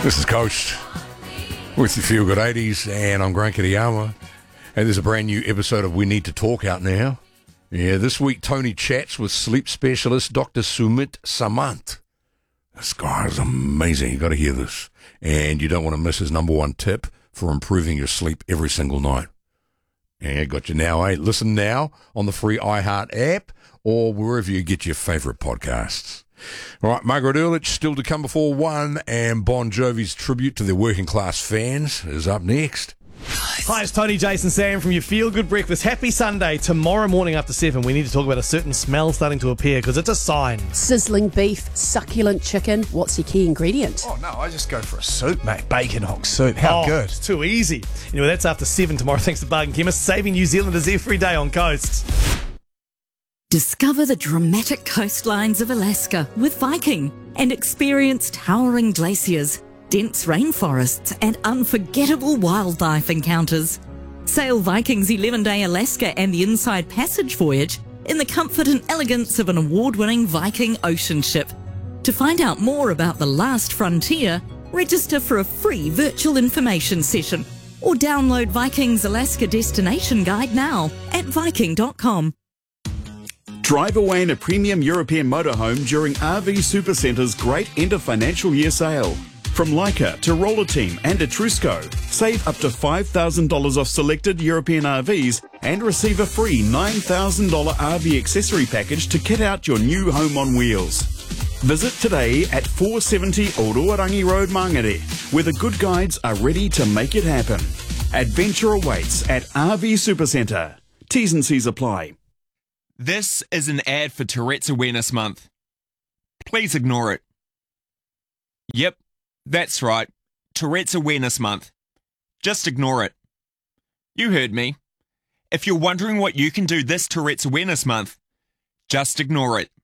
This is Coast with your Feel Good 80s, and I'm Grant Kitayama. And there's a brand new episode of We Need to Talk out now. Yeah, this week Tony chats with sleep specialist Dr. Sumit Samant. This guy is amazing. You got to hear this. And you don't want to miss his number one tip for improving your sleep every single night. And got you now, eh? Listen now on the free iHeart app or wherever you get your favourite podcasts. All right, Margaret Ehrlich still to come before 1, and Bon Jovi's tribute to their working class fans is up next. Hi, it's Tony, Jason, Sam from your Feel Good Breakfast. Happy Sunday. Tomorrow morning after 7, we need to talk about a certain smell starting to appear because it's a sign. Sizzling beef, succulent chicken. What's your key ingredient? Oh, no, I just go for a soup, mate. Bacon hock soup. How good. It's too easy. Anyway, that's after 7 tomorrow. Thanks to Bargain Chemist, saving New Zealanders every day on Coast. Discover the dramatic coastlines of Alaska with Viking and experience towering glaciers, dense rainforests and unforgettable wildlife encounters. Sail Viking's 11-day Alaska and the Inside Passage voyage in the comfort and elegance of an award-winning Viking ocean ship. To find out more about the last frontier, register for a free virtual information session or download Viking's Alaska Destination Guide now at viking.com. Drive away in a premium European motorhome during RV Supercenter's great end of financial year sale. From Leica to Roller Team and Etrusco, save up to $5,000 off selected European RVs and receive a free $9,000 RV accessory package to kit out your new home on wheels. Visit today at 470 Oroarangi Road, Mangere, where the good guides are ready to make it happen. Adventure awaits at RV Supercenter. T's and C's apply. This is an ad for Tourette's Awareness Month. Please ignore it. Yep, that's right. Tourette's Awareness Month. Just ignore it. You heard me. If you're wondering what you can do this Tourette's Awareness Month, just ignore it.